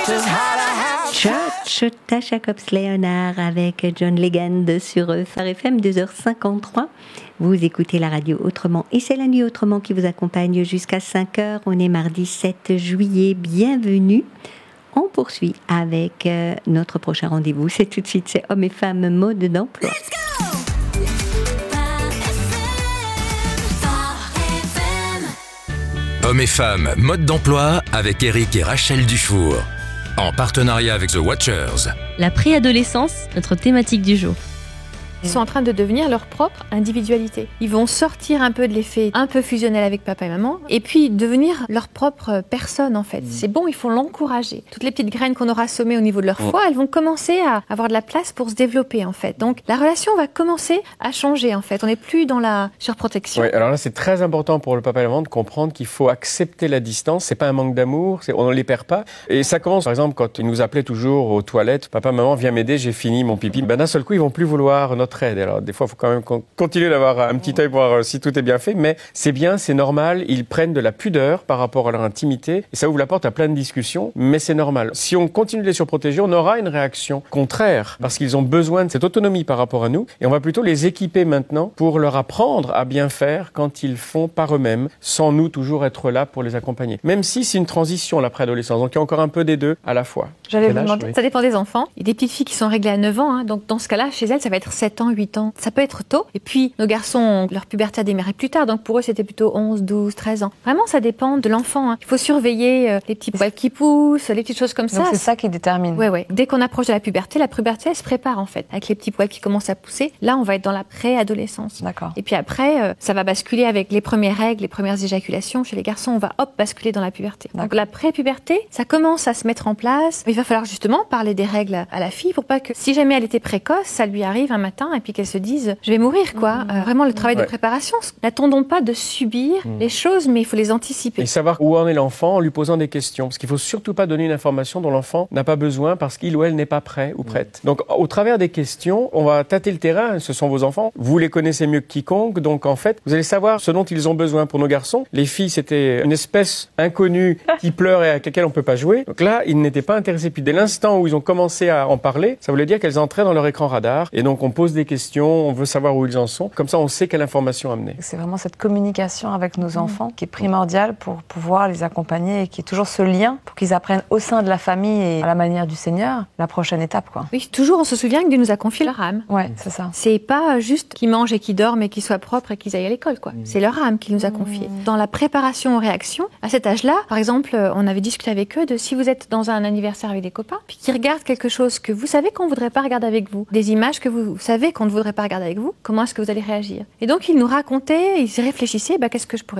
Church, Tasha Cobbs-Leonard avec John Legend sur Phare FM, 2h53. Vous écoutez la radio Autrement et c'est la nuit Autrement qui vous accompagne jusqu'à 5h. On est mardi 7 juillet. Bienvenue. On poursuit avec notre prochain rendez-vous. C'est tout de suite, c'est Hommes et Femmes mode d'emploi. Hommes et Femmes mode d'emploi avec Eric et Rachel Dufour. En partenariat avec The Watchers. La préadolescence, notre thématique du jour. Ils sont en train de devenir leur propre individualité. Ils vont sortir un peu de l'effet un peu fusionnel avec papa et maman et puis devenir leur propre personne en fait. C'est bon, il faut l'encourager. Toutes les petites graines qu'on aura semées au niveau de leur foi, elles vont commencer à avoir de la place pour se développer en fait. Donc la relation va commencer à changer en fait. On n'est plus dans la surprotection. Oui, alors là c'est très important pour le papa et la maman de comprendre qu'il faut accepter la distance. C'est pas un manque d'amour, on ne les perd pas. Et ça commence par exemple quand ils nous appelaient toujours aux toilettes. Papa, maman, viens m'aider, j'ai fini mon pipi. D'un seul coup, ils vont plus vouloir notre aide. Alors des fois, il faut quand même continuer d'avoir un petit œil pour voir si tout est bien fait, mais c'est bien, c'est normal, ils prennent de la pudeur par rapport à leur intimité, et ça ouvre la porte à plein de discussions, mais c'est normal. Si on continue de les surprotéger, on aura une réaction contraire, parce qu'ils ont besoin de cette autonomie par rapport à nous, et on va plutôt les équiper maintenant pour leur apprendre à bien faire quand ils font par eux-mêmes, sans nous toujours être là pour les accompagner. Même si c'est une transition, la préadolescence, donc il y a encore un peu des deux à la fois. J'allais vous demander, ça dépend des enfants. Il y a des petites filles qui sont réglées à 9 ans, donc dans ce cas-là, chez elles, ça va être 7 ans, 8 ans. Ça peut être tôt. Et puis, nos garçons, leur puberté a démarré plus tard. Donc, pour eux, c'était plutôt 11, 12, 13 ans. Vraiment, ça dépend de l'enfant. Il faut surveiller les petits poils qui poussent, les petites choses comme ça. Donc, c'est ça qui détermine. Oui. Dès qu'on approche de la puberté, elle se prépare, en fait. Avec les petits poils qui commencent à pousser. Là, on va être dans la préadolescence. D'accord. Et puis après, ça va basculer avec les premières règles, les premières éjaculations. Chez les garçons, on va, basculer dans la puberté. D'accord. Donc, la pré-puberté, ça commence à se mettre en place. Il va falloir justement parler des règles à la fille pour pas que, si jamais elle était précoce, ça lui arrive un matin et puis qu'elle se dise, je vais mourir, quoi. Vraiment le travail de préparation. N'attendons pas de subir les choses, mais il faut les anticiper. Et savoir où en est l'enfant en lui posant des questions. Parce qu'il ne faut surtout pas donner une information dont l'enfant n'a pas besoin parce qu'il ou elle n'est pas prêt ou prête. Donc au travers des questions, on va tâter le terrain. Ce sont vos enfants. Vous les connaissez mieux que quiconque. Donc en fait, vous allez savoir ce dont ils ont besoin. Pour nos garçons, les filles, c'était une espèce inconnue qui pleure et avec laquelle on ne peut pas jouer. Donc là, ils n'étaient pas intéressés. Puis dès l'instant où ils ont commencé à en parler, ça voulait dire qu'elles entraient dans leur écran radar. Et donc on pose des questions, on veut savoir où ils en sont. Comme ça, on sait quelle information amener. C'est vraiment cette communication avec nos enfants qui est primordiale pour pouvoir les accompagner et qui est toujours ce lien pour qu'ils apprennent au sein de la famille et à la manière du Seigneur la prochaine étape, quoi. Oui, toujours on se souvient que Dieu nous a confié leur âme. Ouais, c'est ça. C'est pas juste qu'ils mangent et qu'ils dorment et qu'ils soient propres et qu'ils aillent à l'école, quoi. C'est leur âme qu'il nous a confiée. Dans la préparation aux réactions, à cet âge-là, par exemple, on avait discuté avec eux de si vous êtes dans un anniversaire avec des copains, puis qu'ils regardent quelque chose que vous savez qu'on voudrait pas regarder avec vous, des images que vous savez qu'on ne voudrait pas regarder avec vous, comment est-ce que vous allez réagir? Et donc, ils nous racontaient, ils réfléchissaient, qu'est-ce que je pourrais